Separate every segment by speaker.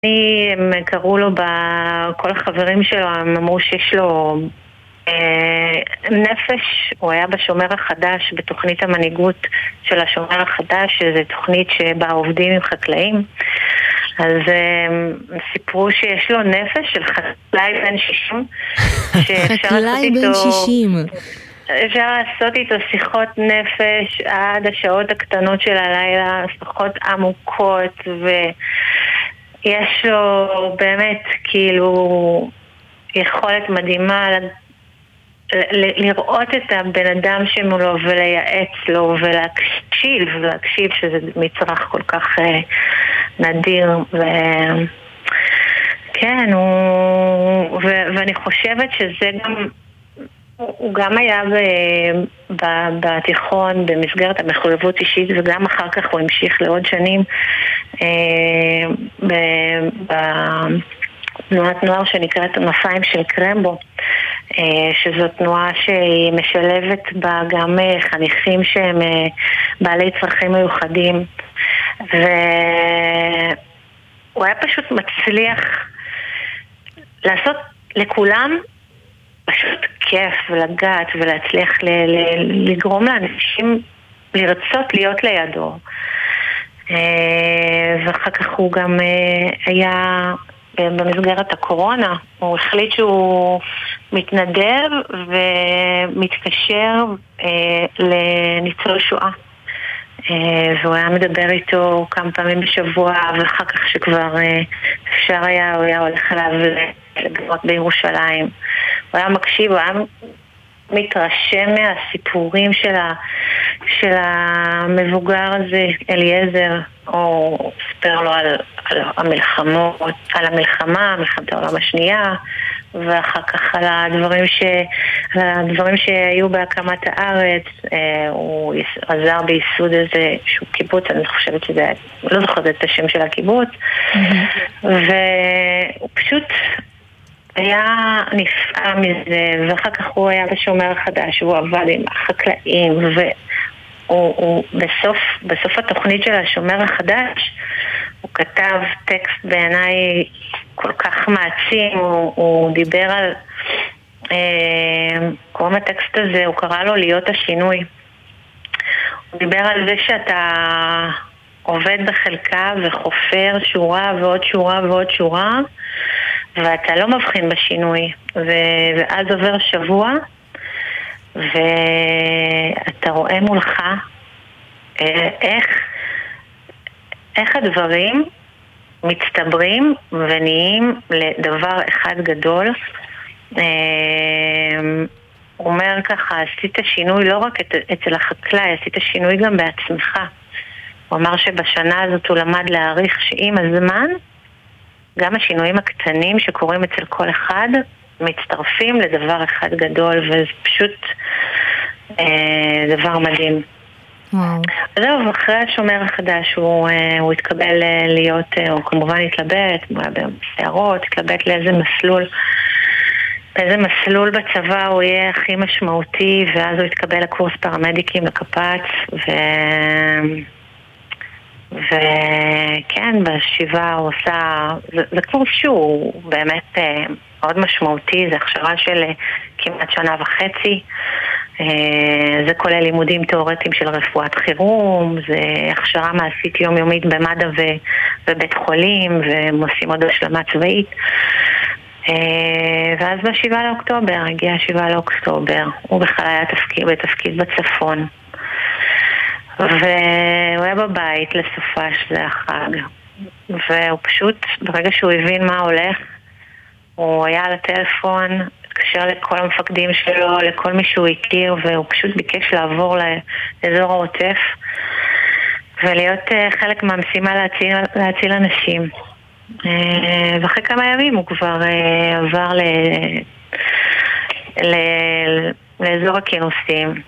Speaker 1: הם קראו לו, כל החברים שלו, הם אמרו שיש לו נפש. הוא היה בשומר החדש, בתוכנית המנהיגות של השומר החדש, שזו תוכנית שבה עובדים עם חקלאים. אז סיפרו שיש לו נפש של חקלאי בן 60,
Speaker 2: חקלאי בן 60.
Speaker 1: אפשר לעשות איתו שיחות נפש עד השעות הקטנות של הלילה, שיחות עמוקות, ויש לו באמת כאילו יכולת מדהימה לראות את הבן אדם שמולו ולייעץ לו ולהקשיב, שזה מצרך כל כך נדיר. כן, ואני חושבת שזה גם, הוא גם היה בתיכון במסגרת המחויבות אישית, וגם אחר כך הוא המשיך לעוד שנים בתנועת נוער שנקראת המסעים של קרמבו, שזו תנועה שהיא משלבת בה גם חניכים שהם בעלי צרכים מיוחדים, והוא היה פשוט מצליח לעשות לכולם פשוט כיף ולגעת ולהצליח לגרום לאנשים לרצות להיות לידו. ואחר כך הוא גם היה במסגרת הקורונה, הוא החליט שהוא מתנדב ומתקשר לניצול שואה, והוא היה מדבר איתו כמה פעמים בשבוע, ואחר כך שכבר אפשר היה, הוא היה הולך אליו לגבות בירושלים. הוא היה מקשיב, הוא היה מתרשם מהסיפורים של המבוגר הזה, אליעזר, או ספר לו על המלחמות, על מלחמת העולם השנייה, ואחר כך על הדברים שהיו בהקמת הארץ. הוא עזר בייסוד איזה שהוא קיבוץ, אני חושבת שזה, לא זוכרת את השם של הקיבוץ, והוא פשוט היה נפעם מזה, ואחר כך הוא היה בשומר החדש, והוא עבד עם החקלאים, והוא בסוף התוכנית של השומר החדש, הוא כתב טקסט בעיניי כל כך מעצים. הוא דיבר על, קוראים הטקסט הזה, הוא קרא לו להיות השינוי. הוא דיבר על זה שאתה עובד בחלקה וחופר שורה ועוד שורה ועוד שורה, ואתה לא מבחין בשינוי, ואז עובר שבוע ואתה רואה מולך איך הדברים מצטברים ונהיים לדבר אחד גדול. הוא אומר ככה, עשית שינוי לא רק אצל החקלאי, עשית שינוי גם בעצמך. הוא אמר שבשנה הזאת הוא למד להעריך שעם הזמן גם השינויים הקטנים שקורים אצל כל אחד מצטרפים לדבר אחד גדול, וזה פשוט דבר מדהים. זהו, אחרי השומר החדש הוא התקבל להיות, הוא כמובן התלבט, הוא היה בסערות, התלבט באיזה מסלול בצבא הוא יהיה הכי משמעותי, ואז הוא התקבל לקורס פרמדיקים לקפץ, וכן, בשבעה הוא עושה, זה קורס שהוא באמת מאוד משמעותי, זה הכשרה של כמעט שנה וחצי, זה כולל לימודים תיאורטיים של רפואת חירום, זה הכשרה מעשית יומיומית במד"א ובית חולים, והם עושים עוד השלמה צבאית. ואז ב7 לאוקטובר, הגיע 7 לאוקטובר, הוא בכלל היה בתפקיד בצפון, והוא היה בבית לסופה שזה החג, והוא פשוט, ברגע שהוא הבין מה הולך, הוא היה על הטלפון, התקשר לכל המפקדים שלו, לכל מי שהוא הכיר, והוא פשוט ביקש לעבור לאזור העוטף ולהיות חלק מהמשימה להציל אנשים. ואחרי כמה ימים הוא כבר עבר לאזור הכינוסים,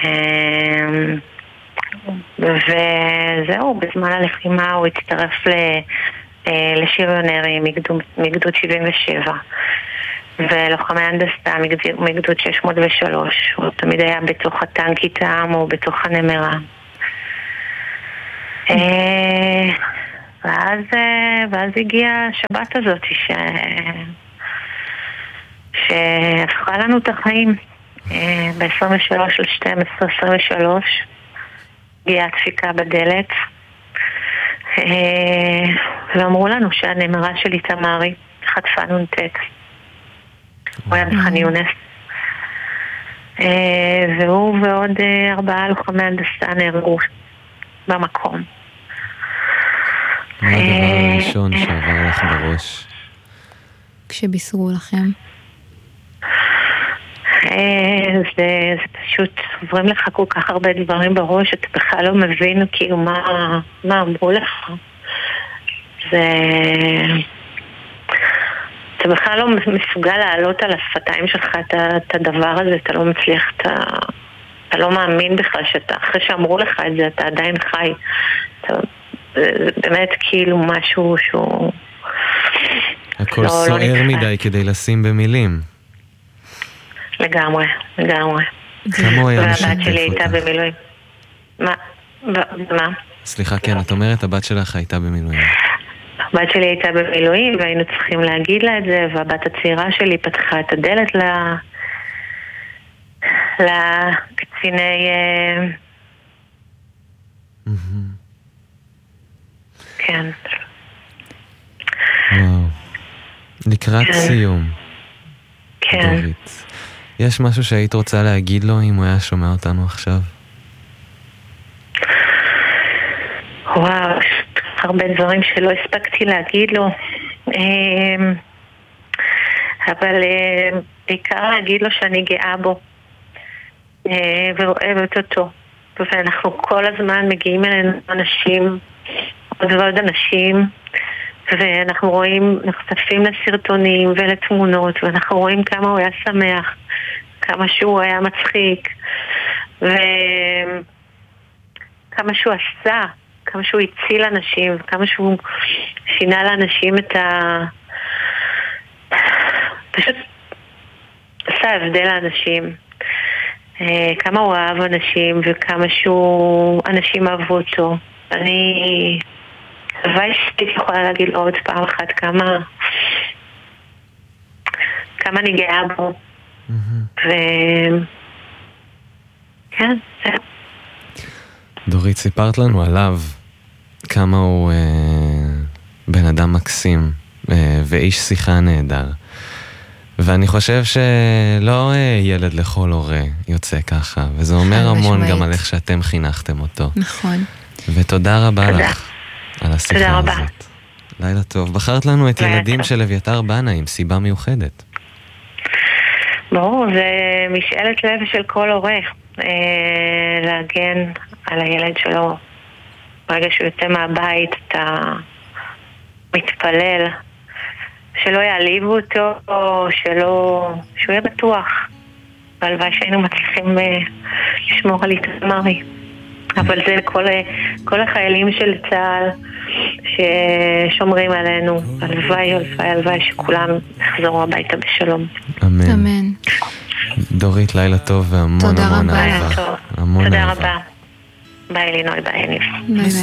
Speaker 1: וזהו, בזמן הלחימה הוא הצטרף לשריונרים מגדוד 77 ולוחמי הנדסה מגדוד 603. הוא תמיד היה בתוך הטנק איתם או בתוך הנמרה. ואז הגיעה השבת הזאת שהפכה לנו את החיים. ב-23 ל-12, 23 הגיעה הדפיקה בדלת, ואמרו לנו שהנמרה שלי תמרי חטפה נונטט. הוא היה בח'אן יונס, והוא ועוד 4 לוחמי הנדסה נהרגו במקום.
Speaker 3: מה הדבר הראשון שעבר לך בראש
Speaker 2: כשבישרו לכם?
Speaker 1: זה פשוט עוברים לך כל כך הרבה דברים בראש, אתה בכלל לא מבין כאילו מה אמרו לך. אתה בכלל לא מסוגל לעלות על השפתיים שלך את הדבר הזה, אתה לא מצליח, אתה לא מאמין בכלל שאתה, אחרי שאמרו לך את זה, אתה עדיין חי. זה באמת כאילו משהו שהוא
Speaker 3: הכל סוער מדי כדי לשים במילים.
Speaker 1: לגמרי.
Speaker 3: כמה הוא היה משתף אותך?
Speaker 1: והבת שלי הייתה במילואים. מה?
Speaker 3: סליחה, כן, את אומרת הבת שלך הייתה במילואים.
Speaker 1: הבת שלי הייתה במילואים והיינו צריכים להגיד לה את זה, והבת הצעירה שלי פתחה את הדלת לקציני... כן.
Speaker 3: וואו. לקראת סיום.
Speaker 1: כן.
Speaker 3: דורית, יש משהו שהיית רוצה להגיד לו אם הוא היה שומע אותנו עכשיו?
Speaker 1: וואו, הרבה דברים שלא הספקתי להגיד לו, אבל בעיקר להגיד לו שאני גאה בו ואוהבת אותו, ואנחנו כל הזמן מגיעים אלינו אנשים, עוד ועוד אנשים, ואנחנו רואים, נחשפים לסרטונים ולתמונות, ואנחנו רואים כמה הוא היה שמח, כמה שהוא היה מצחיק, וכמה שהוא עשה, כמה שהוא הציל אנשים, וכמה שהוא שינה לאנשים את פשוט עשה הבדל לאנשים. כמה הוא אהב אנשים, וכמה אנשים אהבו אותו. הלוואי שהייתי יכולה להגיד לו עוד פעם אחת כמה אני גאה בו. כן, זה.
Speaker 3: דורית, סיפרת לנו עליו כמה הוא בן אדם מקסים ואיש שיחה נהדר, ואני חושב שלא ילד לכל הורה יוצא ככה, וזה אומר המון גם על איך שאתם חינכתם אותו.
Speaker 2: נכון.
Speaker 3: ותודה רבה לך על השיחה הזאת. לילה טוב. בחרת לנו את ילדים של אביתר בנה עם סיבה מיוחדת.
Speaker 1: ברור, זה משאלת לב של כל הורה להגן על הילד שלו. ברגע שהוא יוצא מהבית אתה מתפלל שלא יעליבו אותו, או שהוא יהיה בטוח. והלוואי שהיינו מצליחים לשמור על איתמרי. אבל זה כל החיילים של צה"ל ששומרים עלינו. הלוואי שכולם יחזרו הביתה בשלום.
Speaker 3: אמן.
Speaker 2: אמן.
Speaker 3: דורית, לילה טוב והמון המון אהבה.
Speaker 1: תודה רבה. ביי לינוי, ביי יניב.
Speaker 2: ביי.